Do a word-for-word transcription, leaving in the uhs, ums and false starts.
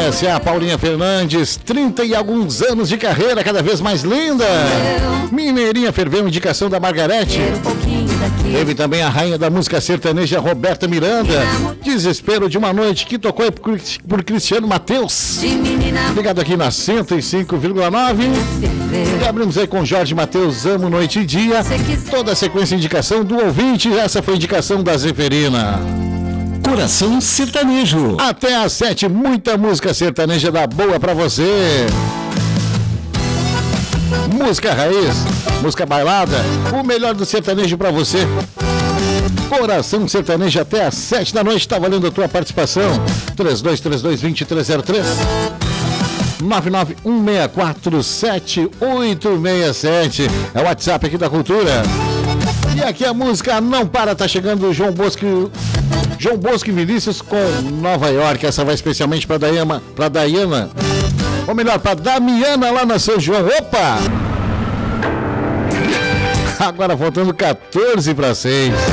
Essa é a Paulinha Fernandes, trinta e alguns anos de carreira, cada vez mais linda. Mineirinha Ferveu, indicação da Margarete. Teve também a rainha da música sertaneja, Roberta Miranda. Desespero de uma noite, que tocou por, por Cristiano Mateus. Ligado aqui na cento e cinco vírgula nove. E abrimos aí com Jorge Mateus, Amo Noite e Dia. Toda a sequência de indicação do ouvinte. Essa foi a indicação da Zeferina. Coração Sertanejo. Até às sete, muita música sertaneja da boa pra você. Música raiz, música bailada, o melhor do sertanejo pra você. Coração Sertanejo até às sete da noite, tá valendo a tua participação. três dois três dois, dois três zero três, nove nove um seis quatro sete oito seis sete. É o WhatsApp aqui da Cultura. E aqui a música não para, tá chegando o João Bosco, João Bosco e Vinícius com Nova York. Essa vai especialmente pra Dayana, pra Dayana. Ou melhor, pra Damiana lá na São João. Opa! Agora faltando quatorze para seis.